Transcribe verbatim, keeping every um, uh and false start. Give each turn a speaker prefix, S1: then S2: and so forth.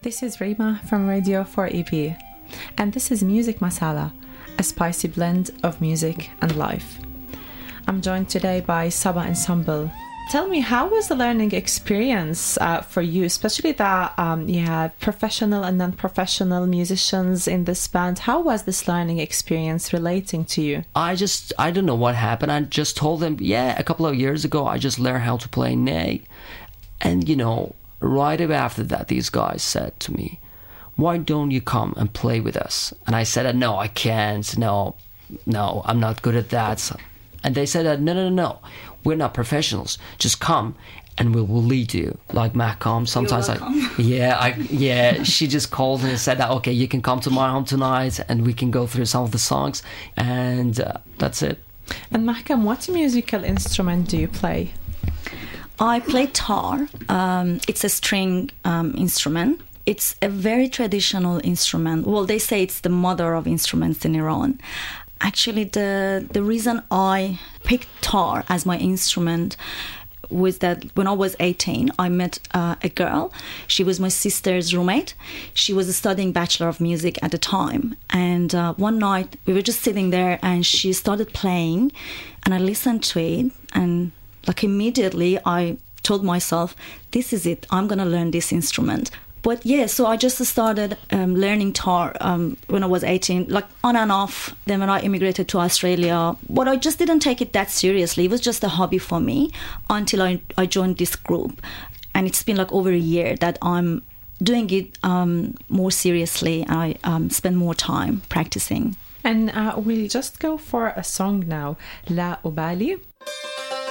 S1: This is Rima from Radio four E B, and this is Music Masala, a spicy blend of music and life. I'm joined today by Saba Ensemble. Tell me, how was the learning experience uh, for you, especially that um, you had professional and non-professional musicians in this band? How was this learning experience relating to you?
S2: I just, I don't know what happened. I just told them, yeah, a couple of years ago, I just learned how to play ney. And, you know, right after that, these guys said to me, why don't you come and play with us? And I said, no, I can't. No, no, I'm not good at that. So, and they said, no, no, no, no. We're not professionals. Just come and we will lead you. Like Macom, sometimes I, yeah, I, yeah, she just called and said that, okay, you can come to my home tonight and we can go through some of the songs. And uh, that's it.
S1: And Mahkam, what musical instrument do you play?
S3: I play tar. Um, it's a string um, instrument. It's a very traditional instrument. Well, they say it's the mother of instruments in Iran. Actually, the the reason I picked tar as my instrument was that when I was eighteen, I met uh, a girl. She was my sister's roommate. She was studying Bachelor of Music at the time. And uh, one night, we were just sitting there and she started playing. And I listened to it. And like immediately, I told myself, this is it. I'm going to learn this instrument. But yeah, so I just started um, learning tar um, when I was eighteen, like on and off. Then when I immigrated to Australia, but I just didn't take it that seriously. It was just a hobby for me until I, I joined this group. And it's been like over a year that I'm doing it um, more seriously. I um, spend more time practicing.
S1: And uh, we'll just go for a song now, La Ubali.